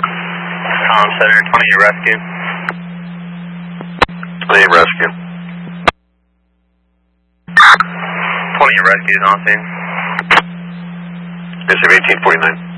Center, 28 rescue. 28 rescue. 28 rescue is on scene. Bishop 1849.